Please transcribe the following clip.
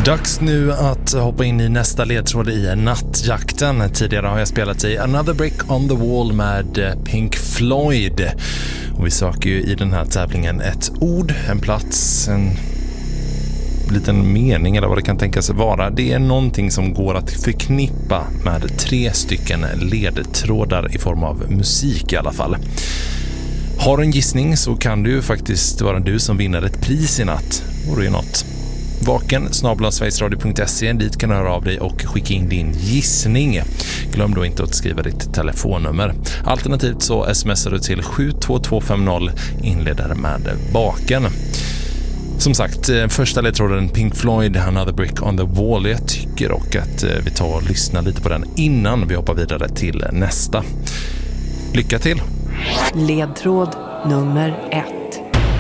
Dags nu att hoppa in i nästa ledtråd i nattjakten. Tidigare har jag spelat i Another Brick on the Wall med Pink Floyd. Och vi söker ju i den här tävlingen ett ord, en plats, en liten mening eller vad det kan tänkas vara. Det är någonting som går att förknippa med 3 stycken ledtrådar i form av musik i alla fall. Har du en gissning så kan det ju faktiskt vara du som vinner ett pris i natt. Vore ju något. vaken@sverigesradio.se, dit kan du höra av dig och skicka in din gissning. Glöm då inte att skriva ditt telefonnummer. Alternativt så smsar du till 72250, inleder med vaken. Som sagt, första ledtråden Pink Floyd, Another Brick on the Wall. Jag tycker dock att vi tar och lyssnar lite på den innan vi hoppar vidare till nästa. Lycka till! Ledtråd nummer 1.